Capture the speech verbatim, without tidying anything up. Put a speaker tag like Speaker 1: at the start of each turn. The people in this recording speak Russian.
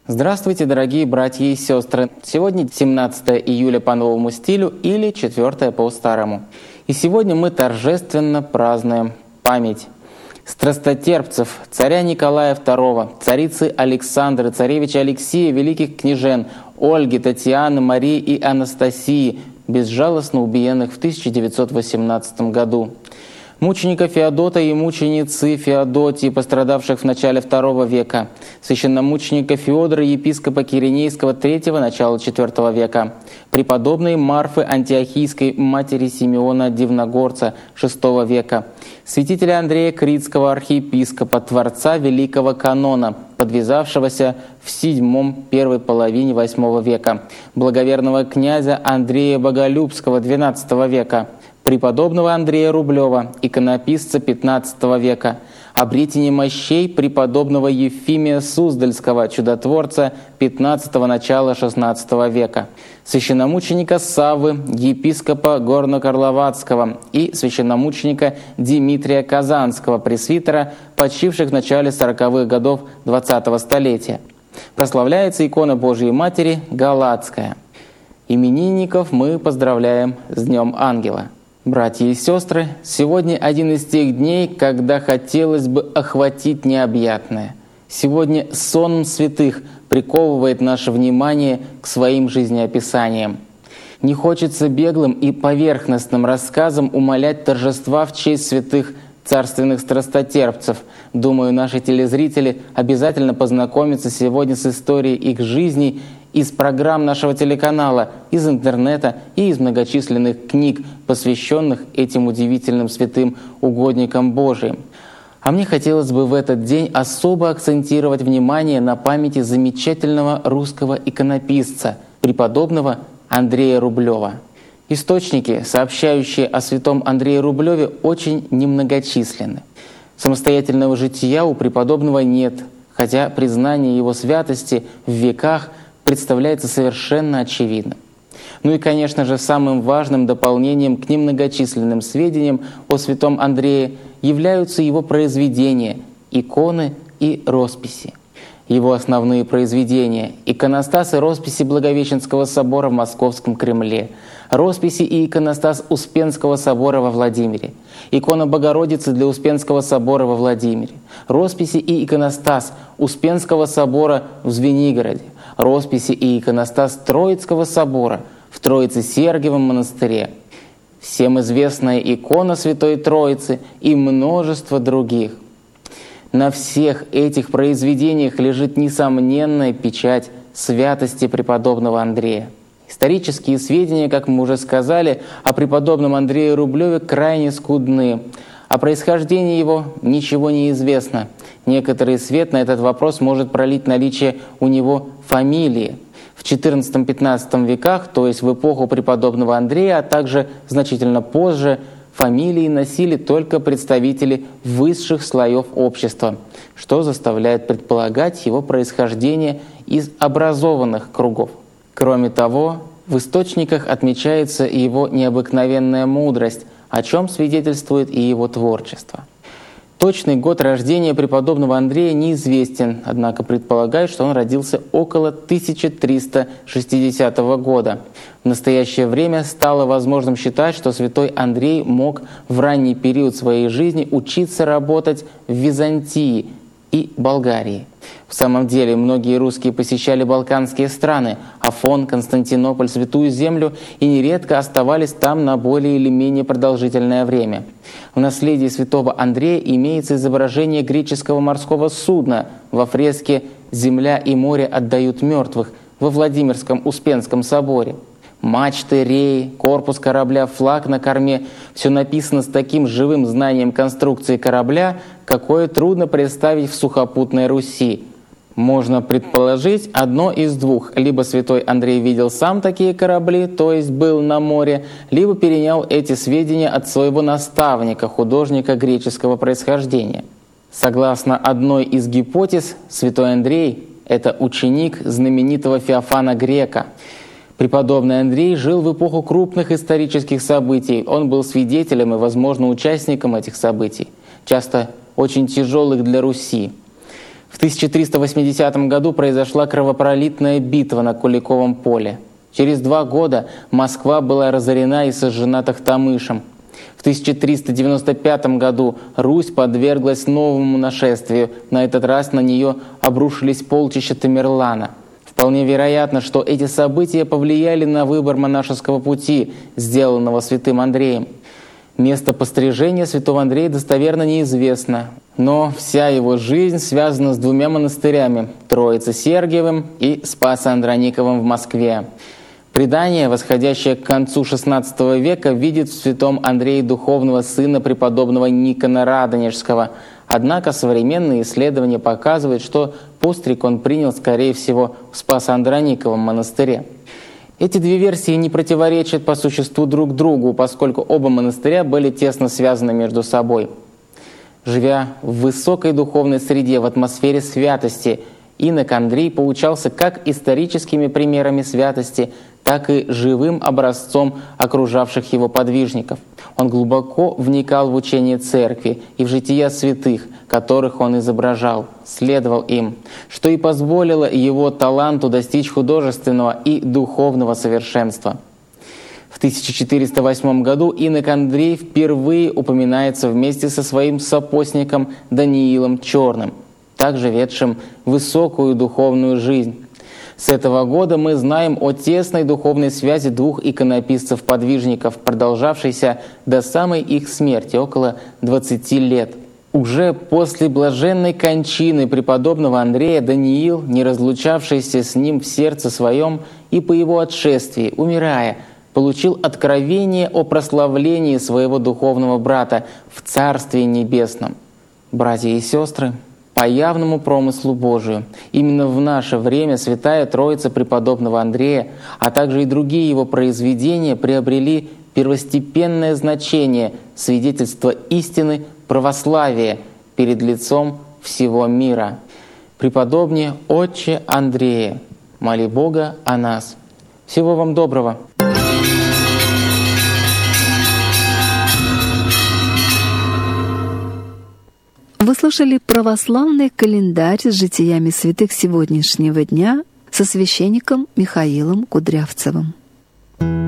Speaker 1: Здравствуйте, дорогие братья и сестры! Сегодня семнадцатое июля по новому стилю или четвёртое по старому. И сегодня мы торжественно празднуем память страстотерпцев, царя Николая второго, царицы Александры, царевича Алексея, великих княжен Ольги, Татьяны, Марии и Анастасии, безжалостно убиенных в тысяча девятьсот восемнадцатом году. Мученика Феодота и мученицы Феодотии, пострадавших в начале второго века, священномученика Феодора, епископа Киринейского третьего, начала четвёртого века, преподобной Марфы Антиохийской, матери Симеона Дивногорца шестого века, святителя Андрея Критского, архиепископа, творца Великого Канона, подвязавшегося в седьмом первой половине восьмого века, благоверного князя Андрея Боголюбского двенадцатого века, преподобного Андрея Рублева, иконописца пятнадцатого века, обретение мощей преподобного Ефимия Суздальского, чудотворца пятнадцатого начала шестнадцатого века, священномученика Саввы, епископа Горно-Карловацкого и священномученика Дмитрия Казанского, пресвитера, почивших в начале сороковых годов двадцатого столетия. Прославляется икона Божией Матери Галатская. Именинников мы поздравляем с Днем Ангела. Братья и сестры, сегодня один из тех дней, когда хотелось бы охватить необъятное. Сегодня сон святых приковывает наше внимание к своим жизнеописаниям. Не хочется беглым и поверхностным рассказом умалять торжества в честь святых царственных страстотерпцев. Думаю, наши телезрители обязательно познакомятся сегодня с историей их жизней из программ нашего телеканала, из интернета и из многочисленных книг, посвященных этим удивительным святым угодникам Божиим. А мне хотелось бы в этот день особо акцентировать внимание на памяти замечательного русского иконописца, преподобного Андрея Рублева. Источники, сообщающие о святом Андрее Рублеве, очень немногочисленны. Самостоятельного жития у преподобного нет, хотя признание его святости в веках представляется совершенно очевидным. Ну и, конечно же, самым важным дополнением к немногочисленным сведениям о святом Андрее являются его произведения, иконы и росписи. Его основные произведения — иконостас и росписи Благовещенского собора в Московском Кремле, росписи и иконостас Успенского собора во Владимире, икона Богородицы для Успенского собора во Владимире, росписи и иконостас Успенского собора в Звенигороде, росписи и иконостас Троицкого собора в Троице-Сергиевом монастыре, всем известная икона Святой Троицы и множество других. На всех этих произведениях лежит несомненная печать святости преподобного Андрея. Исторические сведения, как мы уже сказали, о преподобном Андрее Рублеве крайне скудны. О происхождении его ничего не известно. Некоторый свет на этот вопрос может пролить наличие у него фамилии. В четырнадцатом-пятнадцатом веках, то есть в эпоху преподобного Андрея, а также значительно позже, фамилии носили только представители высших слоев общества, что заставляет предполагать его происхождение из образованных кругов. Кроме того, в источниках отмечается и его необыкновенная мудрость, о чем свидетельствует и его творчество. Точный год рождения преподобного Андрея неизвестен, однако предполагают, что он родился около тысяча триста шестидесятого года. В настоящее время стало возможным считать, что святой Андрей мог в ранний период своей жизни учиться работать в Византии и Болгарии. В самом деле, многие русские посещали балканские страны, Афон, Константинополь, Святую Землю, и нередко оставались там на более или менее продолжительное время. В наследии святого Андрея имеется изображение греческого морского судна во фреске «Земля и море отдают мертвых» во Владимирском Успенском соборе. Мачты, реи, корпус корабля, флаг на корме — все написано с таким живым знанием конструкции корабля, какое трудно представить в сухопутной Руси. Можно предположить одно из двух. Либо святой Андрей видел сам такие корабли, то есть был на море, либо перенял эти сведения от своего наставника, художника греческого происхождения. Согласно одной из гипотез, святой Андрей — это ученик знаменитого Феофана Грека. Преподобный Андрей жил в эпоху крупных исторических событий. Он был свидетелем и, возможно, участником этих событий, часто очень тяжелых для Руси. В тысяча триста восьмидесятом году произошла кровопролитная битва на Куликовом поле. Через два года Москва была разорена и сожжена Тохтамышем. В тысяча триста девяносто пятом году Русь подверглась новому нашествию. На этот раз на нее обрушились полчища Тамерлана. Вполне вероятно, что эти события повлияли на выбор монашеского пути, сделанного святым Андреем. Место пострижения святого Андрея достоверно неизвестно, но вся его жизнь связана с двумя монастырями – Троице-Сергиевым и Спасо-Андрониковым в Москве. Предание, восходящее к концу шестнадцатого века, видит в святом Андрее духовного сына преподобного Никона Радонежского. Однако современные исследования показывают, что постриг он принял, скорее всего, в Спасо-Андрониковом монастыре. Эти две версии не противоречат по существу друг другу, поскольку оба монастыря были тесно связаны между собой. Живя в высокой духовной среде, в атмосфере святости, инок Андрей поучался как историческими примерами святости, так и живым образцом окружавших его подвижников. Он глубоко вникал в учение Церкви и в жития святых, которых он изображал, следовал им, что и позволило его таланту достичь художественного и духовного совершенства. В тысяча четыреста восьмом году инок Андрей впервые упоминается вместе со своим сопостником Даниилом Черным, также ведшим высокую духовную жизнь. С этого года мы знаем о тесной духовной связи двух иконописцев-подвижников, продолжавшейся до самой их смерти, около двадцати лет. Уже после блаженной кончины преподобного Андрея Даниил, не разлучавшийся с ним в сердце своем, и по его отшествии, умирая, получил откровение о прославлении своего духовного брата в Царстве Небесном. Братья и сестры, по явному промыслу Божию, именно в наше время Святая Троица преподобного Андрея, а также и другие его произведения приобрели первостепенное значение свидетельства истины православия перед лицом всего мира. Преподобнее Отче Андрея, моли Бога о нас. Всего вам доброго!
Speaker 2: Вы слушали православный календарь с житиями святых сегодняшнего дня со священником Михаилом Кудрявцевым.